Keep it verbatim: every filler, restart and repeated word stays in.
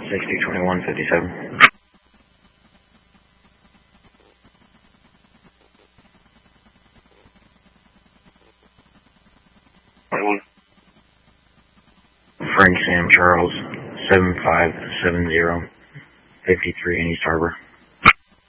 sixty twenty-one fifty-seven. twenty-one. Frank Sam Charles, seven five seven zero, fifty-three in East Harbor.